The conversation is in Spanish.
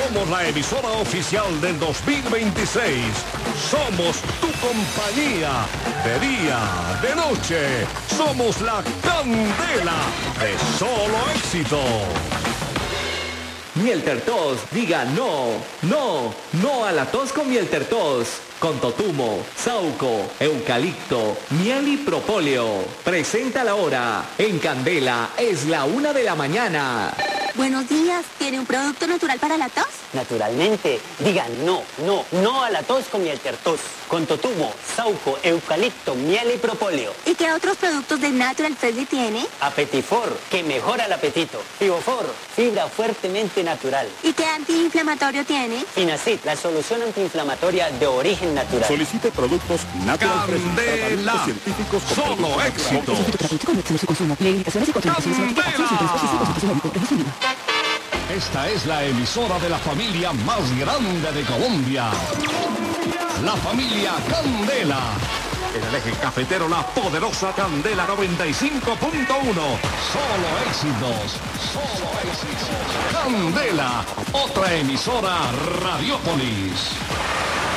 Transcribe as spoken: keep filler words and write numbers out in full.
Somos la emisora oficial del dos mil veintiséis. Somos tu compañía de día, de noche. Somos la candela de solo éxito. Miel Tertos, diga no, no, no a la tos con Miel Tertos. Con totumo, sauco, eucalipto, miel y propóleo. Presenta la hora. En Candela es la una de la mañana. Buenos días, ¿tiene un producto natural para la tos? Naturalmente, digan no, no, no a la tos con Miel Tertos. Con totumo, sauco, eucalipto, miel y propóleo. ¿Y qué otros productos de Natural Freshly tiene? Apetifor, que mejora el apetito. Fibofor, fibra fuertemente natural. ¿Y qué antiinflamatorio tiene? Finacid, la solución antiinflamatoria de origen natural. Solicite productos Natural Fresh, Candela, tratamientos científicos con solo productos éxito. naturales. Esta es la emisora de la familia más grande de Colombia. La familia Candela. En el eje cafetero, la poderosa Candela noventa y cinco punto uno. Solo éxitos, solo éxitos. Candela, otra emisora Radiopolis.